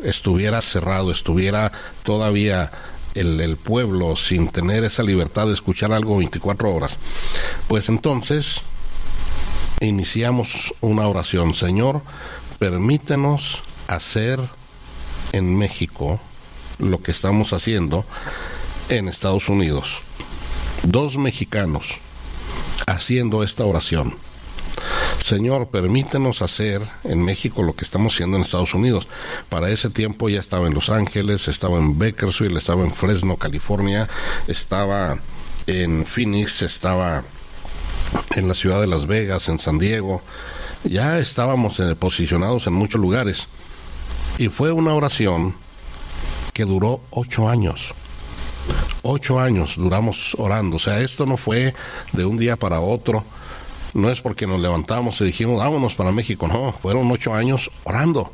estuviera cerrado, estuviera todavía el pueblo sin tener esa libertad de escuchar algo 24 horas, pues entonces iniciamos una oración. Señor, permítenos hacer en México lo que estamos haciendo en Estados Unidos. 2 mexicanos haciendo esta oración. Señor, permítenos hacer en México lo que estamos haciendo en Estados Unidos. Para ese tiempo ya estaba en Los Ángeles, estaba en Bakersfield, estaba en Fresno, California, estaba en Phoenix, estaba en la ciudad de Las Vegas, en San Diego. Ya estábamos posicionados en muchos lugares. Y fue una oración que duró 8 años. 8 años duramos orando. O sea, esto no fue de un día para otro. No es porque nos levantamos y dijimos, vámonos para México. No, fueron 8 años orando.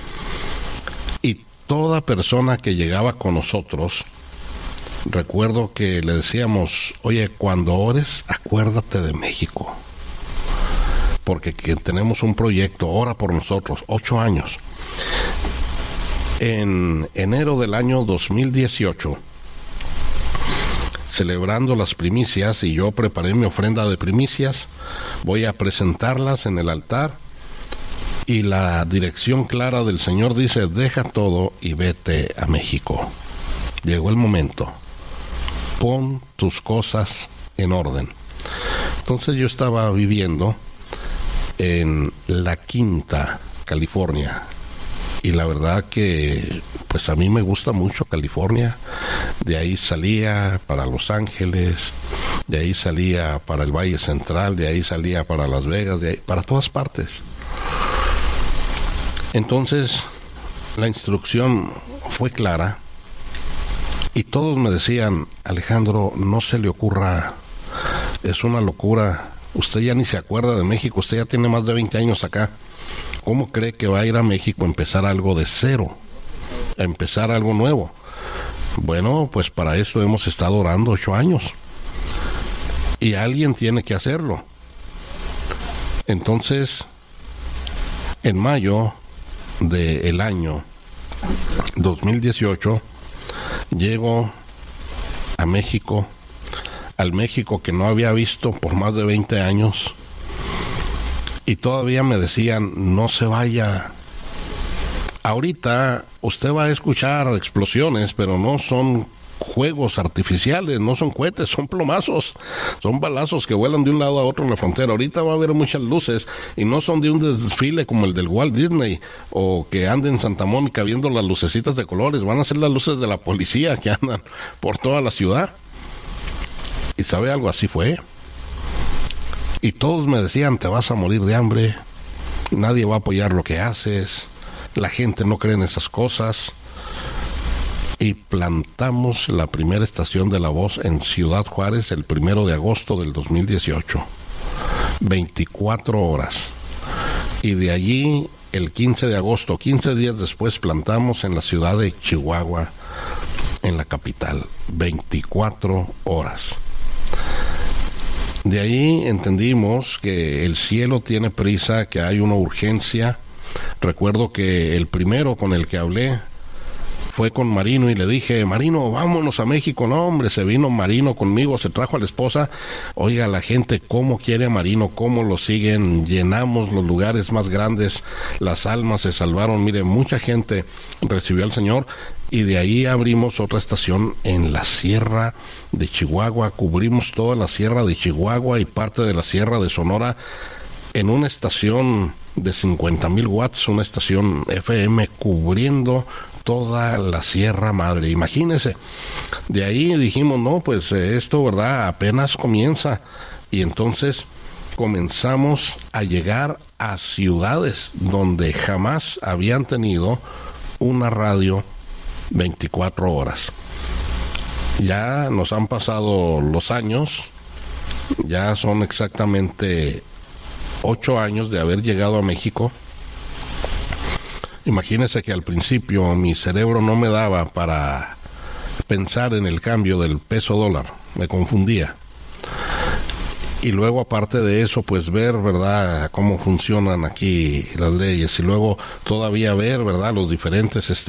Y toda persona que llegaba con nosotros, recuerdo que le decíamos, oye, cuando ores, acuérdate de México. Porque que tenemos un proyecto, ora por nosotros. 8 años. En enero del año 2018, celebrando las primicias, y yo preparé mi ofrenda de primicias, voy a presentarlas en el altar, y la dirección clara del Señor dice, deja todo y vete a México. Llegó el momento, pon tus cosas en orden. Entonces yo estaba viviendo en La Quinta, California, y la verdad que pues a mí me gusta mucho California. De ahí salía para Los Ángeles, de ahí salía para el Valle Central, de ahí salía para Las Vegas, de ahí, para todas partes. Entonces la instrucción fue clara y todos me decían, Alejandro, no se le ocurra, es una locura, usted ya ni se acuerda de México, usted ya tiene más de 20 años acá. ¿Cómo cree que va a ir a México a empezar algo de cero? A empezar algo nuevo. Bueno, pues para eso hemos estado orando 8 años. Y alguien tiene que hacerlo. Entonces, en mayo del año 2018, llego a México, al México que no había visto por más de 20 años. Y todavía me decían, no se vaya. Ahorita usted va a escuchar explosiones, pero no son juegos artificiales, no son cohetes, son plomazos, son balazos que vuelan de un lado a otro en la frontera. Ahorita va a haber muchas luces y no son de un desfile como el del Walt Disney o que ande en Santa Mónica viendo las lucecitas de colores. Van a ser las luces de la policía que andan por toda la ciudad. Y sabe algo, así fue. Y todos me decían, te vas a morir de hambre, nadie va a apoyar lo que haces, la gente no cree en esas cosas. Y plantamos la primera estación de La Voz en Ciudad Juárez el 1 de agosto del 2018. 24 horas. Y de allí, el 15 de agosto, 15 días después, plantamos en la ciudad de Chihuahua, en la capital. 24 horas. De ahí entendimos que el cielo tiene prisa, que hay una urgencia. Recuerdo que el primero con el que hablé fue con Marino y le dije, Marino, vámonos a México. No, hombre, se vino Marino conmigo, se trajo a la esposa. Oiga, la gente cómo quiere a Marino, cómo lo siguen, llenamos los lugares más grandes, las almas se salvaron. Mire, mucha gente recibió al Señor. Y de ahí abrimos otra estación en la Sierra de Chihuahua, cubrimos toda la Sierra de Chihuahua y parte de la Sierra de Sonora en una estación de 50,000 watts, una estación FM cubriendo toda la Sierra Madre. Imagínense, de ahí dijimos, no, pues esto, ¿verdad? Apenas comienza. Y entonces comenzamos a llegar a ciudades donde jamás habían tenido una radio 24 horas. Ya nos han pasado los años, ya son exactamente 8 años de haber llegado a México. Imagínense que al principio mi cerebro no me daba para pensar en el cambio del peso dólar, me confundía. Y luego aparte de eso, pues ver, ¿verdad?, cómo funcionan aquí las leyes, y luego todavía ver, ¿verdad?, los diferentes